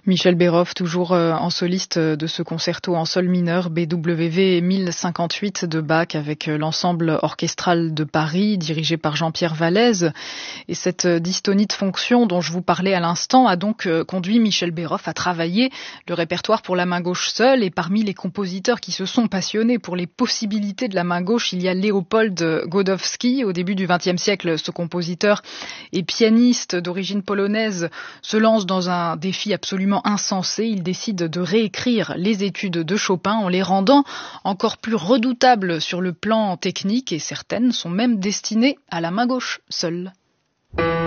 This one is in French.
Michel Béroff, toujours en soliste de ce concerto en sol mineur BWV 1058 de Bach avec l'ensemble orchestral de Paris dirigé par Jean-Pierre Vallès. Et cette dystonie de fonction dont je vous parlais à l'instant a donc conduit Michel Béroff à travailler le répertoire pour la main gauche seule. Et parmi les compositeurs qui se sont passionnés pour les possibilités de la main gauche, il y a Léopold Godowski. Au début du XXe siècle, ce compositeur et pianiste d'origine polonaise se lance dans un défi absolument insensé. Il décide de réécrire les études de Chopin en les rendant encore plus redoutables sur le plan technique et certaines sont même destinées à la main gauche seule.